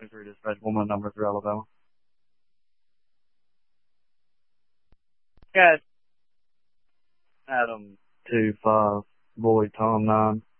Missouri Dispatch, woman number 3 Alabama. Good. Adam 2-5, boy Tom 9.